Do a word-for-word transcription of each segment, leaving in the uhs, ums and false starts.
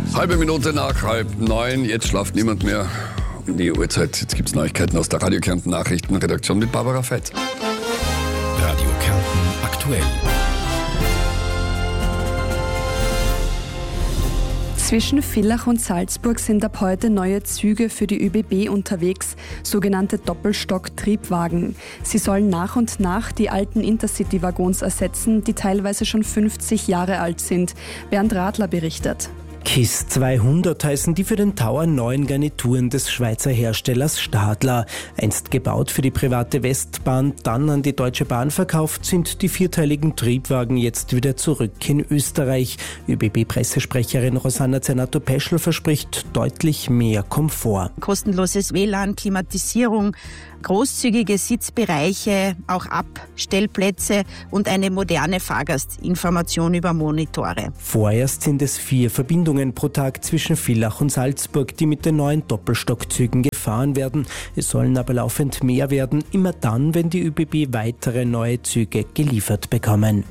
Halbe Minute nach halb neun, jetzt schlaft niemand mehr um die Uhrzeit. Jetzt gibt es Neuigkeiten aus der Radio Kärnten Nachrichtenredaktion mit Barbara Fetz. Radio Kärnten aktuell. Zwischen Villach und Salzburg sind ab heute neue Züge für die Ö B B unterwegs, sogenannte Doppelstock-Triebwagen. Sie sollen nach und nach die alten Intercity-Waggons ersetzen, die teilweise schon fünfzig Jahre alt sind. Bernd Radler berichtet. K I S zweihundert heißen die für den Tower neuen Garnituren des Schweizer Herstellers Stadler. Einst gebaut für die private Westbahn, dann an die Deutsche Bahn verkauft, sind die vierteiligen Triebwagen jetzt wieder zurück in Österreich. Ö B B-Pressesprecherin Rosanna Zernato-Peschel verspricht deutlich mehr Komfort. Kostenloses W L A N, Klimatisierung, großzügige Sitzbereiche, auch Abstellplätze und eine moderne Fahrgastinformation über Monitore. Vorerst sind es vier Verbindungen pro Tag zwischen Villach und Salzburg, die mit den neuen Doppelstockzügen gefahren werden. Es sollen aber laufend mehr werden, immer dann, wenn die Ö B B weitere neue Züge geliefert bekommen.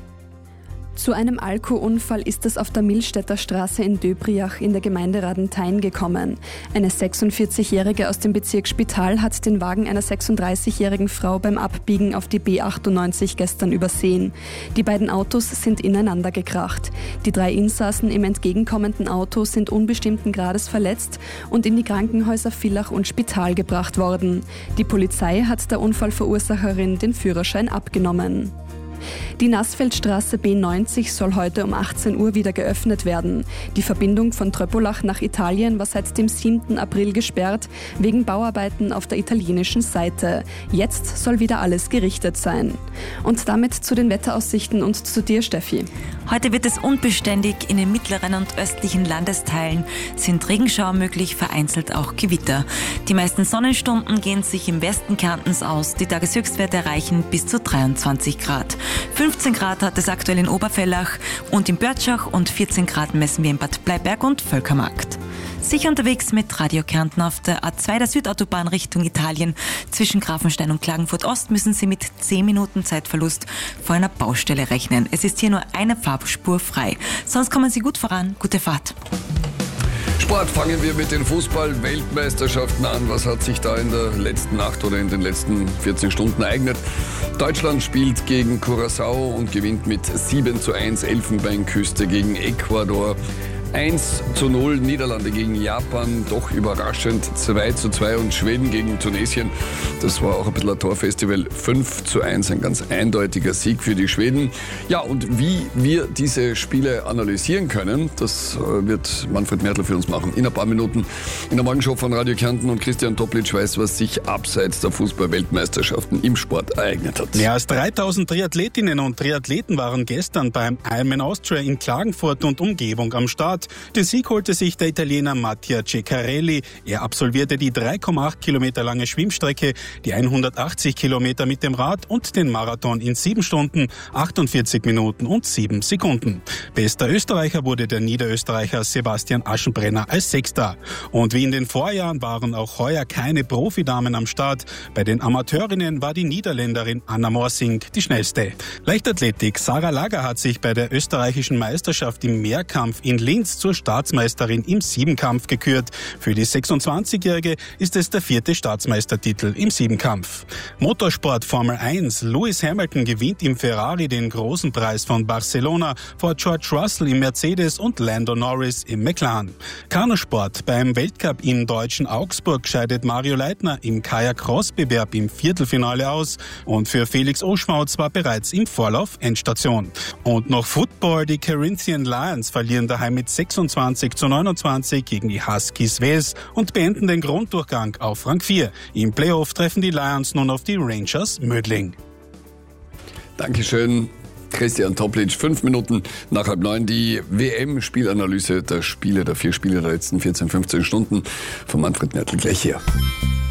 Zu einem Alkoholunfall ist es auf der Millstätter Straße in Döbriach in der Gemeinde Radenthein gekommen. Eine sechsundvierzigjährige aus dem Bezirk Spital hat den Wagen einer sechsunddreißigjährigen Frau beim Abbiegen auf die B achtundneunzig gestern übersehen. Die beiden Autos sind ineinander gekracht. Die drei Insassen im entgegenkommenden Auto sind unbestimmten Grades verletzt und in die Krankenhäuser Villach und Spital gebracht worden. Die Polizei hat der Unfallverursacherin den Führerschein abgenommen. Die Nassfeldstraße B neunzig soll heute um achtzehn Uhr wieder geöffnet werden. Die Verbindung von Tröppolach nach Italien war seit dem siebten April gesperrt, wegen Bauarbeiten auf der italienischen Seite. Jetzt soll wieder alles gerichtet sein. Und damit zu den Wetteraussichten und zu dir, Steffi. Heute wird es unbeständig. In den mittleren und östlichen Landesteilen sind Regenschauer möglich, vereinzelt auch Gewitter. Die meisten Sonnenstunden gehen sich im Westen Kärntens aus. Die Tageshöchstwerte erreichen bis zu dreiundzwanzig Grad. fünfzehn Grad hat es aktuell in Oberfellach und in Börtschach und vierzehn Grad messen wir in Bad Bleiberg und Völkermarkt. Sicher unterwegs mit Radio Kärnten auf der A zwei der Südautobahn Richtung Italien. Zwischen Grafenstein und Klagenfurt Ost müssen Sie mit zehn Minuten Zeitverlust vor einer Baustelle rechnen. Es ist hier nur eine Fahrspur frei. Sonst kommen Sie gut voran. Gute Fahrt. Sport, fangen wir mit den Fußball-Weltmeisterschaften an. Was hat sich da in der letzten Nacht oder in den letzten vierzehn Stunden ereignet? Deutschland spielt gegen Curaçao und gewinnt mit sieben zu eins. Elfenbeinküste gegen Ecuador. eins zu null, Niederlande gegen Japan, doch überraschend zwei zu zwei und Schweden gegen Tunesien. Das war auch ein bisschen ein Torfestival, fünf zu eins, ein ganz eindeutiger Sieg für die Schweden. Ja, und wie wir diese Spiele analysieren können, das wird Manfred Mertl für uns machen. In ein paar Minuten in der Morgenshow von Radio Kärnten und Christian Toplitsch weiß, was sich abseits der Fußball-Weltmeisterschaften im Sport ereignet hat. Mehr als dreitausend Triathletinnen und Triathleten waren gestern beim Ironman Austria in Klagenfurt und Umgebung am Start. Den Sieg holte sich der Italiener Mattia Ceccarelli. Er absolvierte die drei Komma acht Kilometer lange Schwimmstrecke, die hundertachtzig Kilometer mit dem Rad und den Marathon in sieben Stunden, achtundvierzig Minuten und sieben Sekunden. Bester Österreicher wurde der Niederösterreicher Sebastian Aschenbrenner als Sechster. Und wie in den Vorjahren waren auch heuer keine Profidamen am Start. Bei den Amateurinnen war die Niederländerin Anna Morsing die schnellste. Leichtathletik: Sarah Lager hat sich bei der österreichischen Meisterschaft im Mehrkampf in Linz zur Staatsmeisterin im Siebenkampf gekürt. Für die sechsundzwanzigjährige ist es der vierte Staatsmeistertitel im Siebenkampf. Motorsport Formel eins. Lewis Hamilton gewinnt im Ferrari den großen Preis von Barcelona vor George Russell im Mercedes und Lando Norris im McLaren. Kanusport. Beim Weltcup im deutschen Augsburg scheidet Mario Leitner im Kajak-Cross-Bewerb im Viertelfinale aus und für Felix Oschmautz war bereits im Vorlauf Endstation. Und noch Football. Die Corinthian Lions verlieren daheim mit sechsundzwanzig zu neunundzwanzig gegen die Huskies Wales und beenden den Grunddurchgang auf Rang vier. Im Playoff treffen die Lions nun auf die Rangers Mödling. Dankeschön, Christian Toplitsch. Fünf Minuten nach halb neun die W M-Spielanalyse der Spiele, der vier Spiele der letzten vierzehn, fünfzehn Stunden von Manfred Mertl gleich hier.